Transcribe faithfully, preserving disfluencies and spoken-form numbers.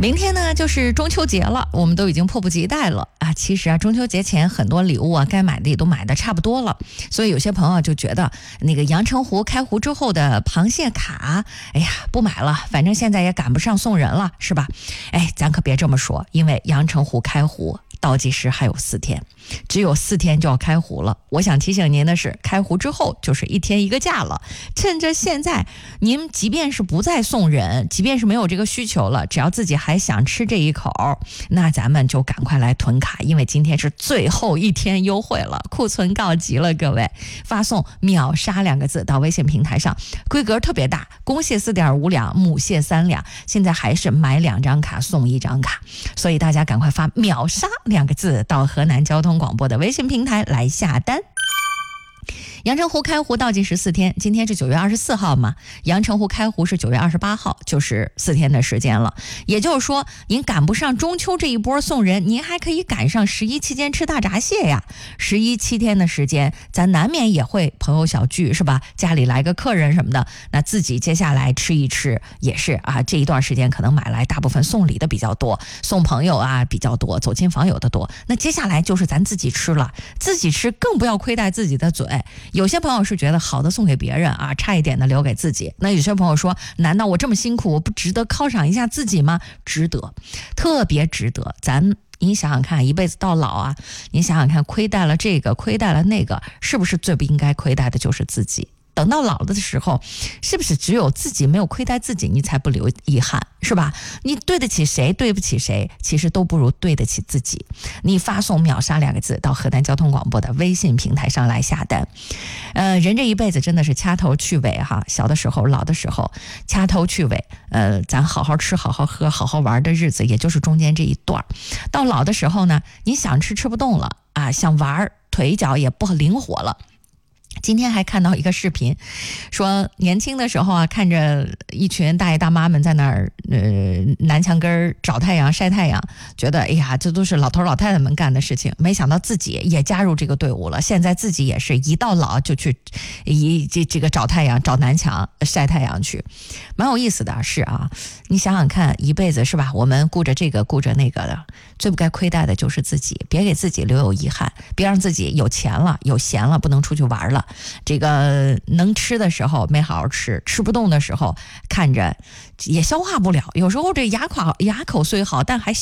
明天呢就是中秋节了，我们都已经迫不及待了啊！其实啊，中秋节前很多礼物啊，该买的也都买的差不多了，所以有些朋友就觉得那个阳澄湖开湖之后的螃蟹卡，哎呀，不买了，反正现在也赶不上送人了，是吧？哎，咱可别这么说，因为阳澄湖开湖倒计时还有四天，只有四天就要开湖了。我想提醒您的是，开湖之后就是一天一个价了。趁着现在，您即便是不再送人，即便是没有这个需求了，只要自己还想吃这一口，那咱们就赶快来囤卡，因为今天是最后一天优惠了，库存告急了，各位。发送秒杀两个字到微信平台上，规格特别大，公蟹 四点五两，母蟹三两，现在还是买两张卡送一张卡，所以大家赶快发秒杀两个字到河南交通广播的微信平台来下单。阳澄湖开湖倒计时四天，今天是九月二十四号嘛，阳澄湖开湖是九月二十八号，就是四天的时间了。也就是说，您赶不上中秋这一波送人，您还可以赶上十一期间吃大闸蟹呀。十一七天的时间，咱难免也会朋友小聚，是吧？家里来个客人什么的，那自己接下来吃一吃也是啊。这一段时间可能买来大部分送礼的比较多，送朋友啊比较多，走亲访友的多。那接下来就是咱自己吃了，自己吃更不要亏待自己的嘴。有些朋友是觉得好的送给别人啊，差一点的留给自己。那有些朋友说，难道我这么辛苦，我不值得犒赏一下自己吗？值得，特别值得。咱你想想看，一辈子到老啊，你想想看，亏待了这个，亏待了那个，是不是最不应该亏待的就是自己？等到老了的时候，是不是只有自己没有亏待自己，你才不留遗憾，是吧？你对得起谁，对不起谁，其实都不如对得起自己。你发送秒杀两个字到河南交通广播的微信平台上来下单。呃，人这一辈子真的是掐头去尾哈，小的时候，老的时候，掐头去尾。呃，咱好好吃，好好喝，好好玩的日子，也就是中间这一段。到老的时候呢，你想吃吃不动了啊，想玩腿脚也不灵活了。今天还看到一个视频，说年轻的时候啊，看着一群大爷大妈们在那儿呃南墙根找太阳晒太阳，觉得哎呀，这都是老头老太太们干的事情，没想到自己也加入这个队伍了，现在自己也是一到老就去一这这个找太阳找南墙晒太阳去，蛮有意思的。是啊，你想想看，一辈子是吧，我们顾着这个顾着那个的，最不该亏待的就是自己，别给自己留有遗憾，别让自己有钱了有闲了不能出去玩了，这个能吃的时候没好好吃，吃不动的时候看着也消化不了，有时候这牙口牙口虽好，但还